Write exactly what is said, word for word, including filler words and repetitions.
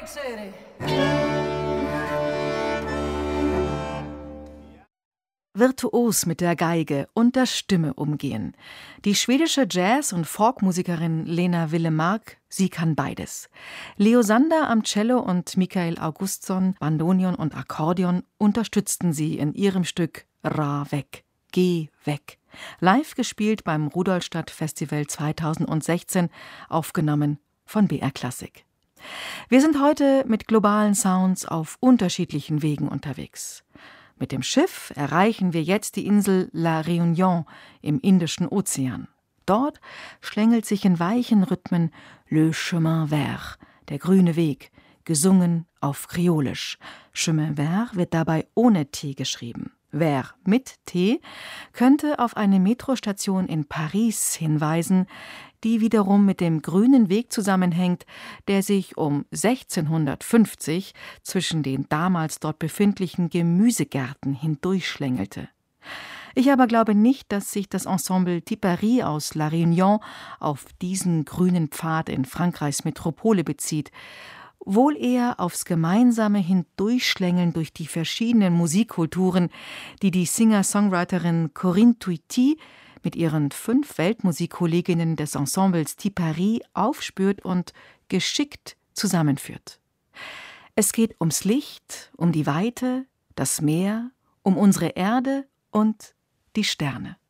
Big City. Virtuos mit der Geige und der Stimme umgehen. Die schwedische Jazz- und Folkmusikerin Lena Willemark, sie kann beides. Leo Sander am Cello und Mikael Augustsson, Bandonion und Akkordeon, unterstützten sie in ihrem Stück Ra weg, Geh weg. Live gespielt beim Rudolstadt Festival zweitausendsechzehn, aufgenommen von B R Klassik. Wir sind heute mit globalen Sounds auf unterschiedlichen Wegen unterwegs. Mit dem Schiff erreichen wir jetzt die Insel La Réunion im Indischen Ozean. Dort schlängelt sich in weichen Rhythmen Le Chemin Vert, der grüne Weg, gesungen auf Kreolisch. Chemin Vert wird dabei ohne T geschrieben. Vert mit T könnte auf eine Metrostation in Paris hinweisen, die wiederum mit dem grünen Weg zusammenhängt, der sich um sechzehnhundertfünfzig zwischen den damals dort befindlichen Gemüsegärten hindurchschlängelte. Ich aber glaube nicht, dass sich das Ensemble Tipari aus La Réunion auf diesen grünen Pfad in Frankreichs Metropole bezieht, wohl eher aufs gemeinsame Hindurchschlängeln durch die verschiedenen Musikkulturen, die die Singer-Songwriterin Corinne Tuiti mit ihren fünf Weltmusikkolleginnen des Ensembles Tipari aufspürt und geschickt zusammenführt. Es geht ums Licht, um die Weite, das Meer, um unsere Erde und die Sterne.